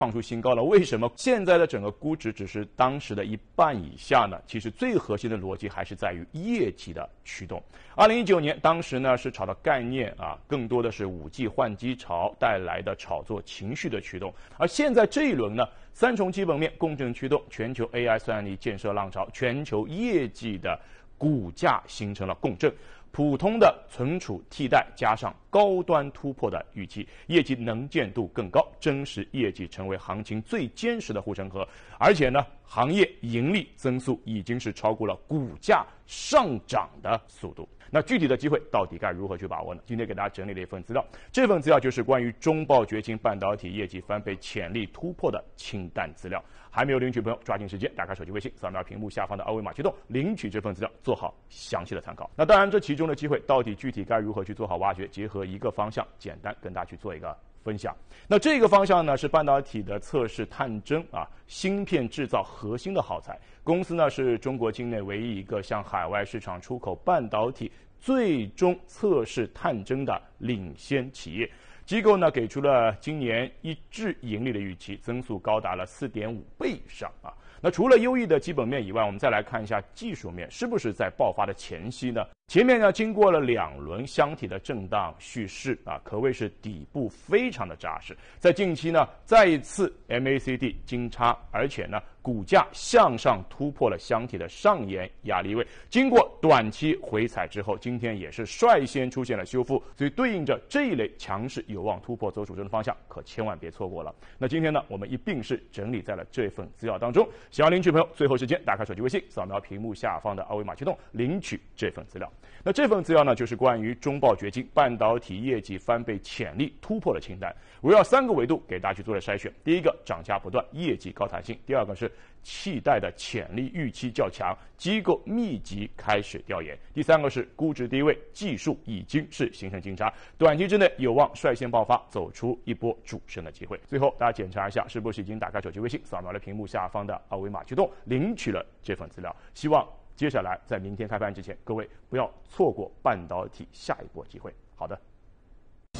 创出新高了。为什么现在的整个估值只是当时的一半以下呢？其实最核心的逻辑还是在于业绩的驱动。2019年当时呢是炒的概念啊，更多的是5G换机潮带来的炒作情绪的驱动。而现在这一轮呢，三重基本面共振驱动，全球 AI 算力建设浪潮，全球业绩的股价形成了共振。普通的存储替代加上高端突破的预期，业绩能见度更高，真实业绩成为行情最坚实的护城河。而且呢，行业盈利增速已经是超过了股价上涨的速度。那具体的机会到底该如何去把握呢？今天给大家整理了一份资料，这份资料就是关于中报掘金半导体业绩翻倍潜力突破的清淡资料。还没有领取朋友，抓紧时间打开手机微信，扫描屏幕下方的二维码驱动领取这份资料，做好详细的参考。那当然，这其中的机会到底具体该如何去做好挖掘，结合一个方向，简单跟大家去做一个分享。那这个方向呢是半导体的测试探针啊，芯片制造核心的耗材。公司呢是中国境内唯一一个向海外市场出口半导体最终测试探针的领先企业。机构呢给出了今年一致盈利的预期，增速高达了4.5倍以上啊。那除了优异的基本面以外，我们再来看一下技术面，是不是在爆发的前夕呢？前面呢经过了2轮箱体的震荡蓄势啊，可谓是底部非常的扎实。在近期呢再一次 MACD 金叉，而且呢股价向上突破了箱体的上沿压力位，经过短期回踩之后，今天也是率先出现了修复，所以对应着这一类强势有望突破走主升的方向，可千万别错过了。那今天呢我们一并是整理在了这份资料当中，想要领取朋友最后时间打开手机微信，扫描屏幕下方的二维码驱动领取这份资料。那这份资料呢就是关于中报掘金半导体业绩翻倍潜力突破的清单，围绕3个维度给大家去做了筛选。第一个，涨价不断，业绩高弹性；第二个是期待的潜力预期较强，机构密集开始调研；第三个是估值低位，技术已经是形成金叉，短期之内有望率先爆发，走出一波主升的机会。最后大家检查一下是不是已经打开手机微信，扫描了屏幕下方的二维码驱动领取了这份资料。希望接下来在明天开盘之前，各位不要错过半导体下一波机会。好的。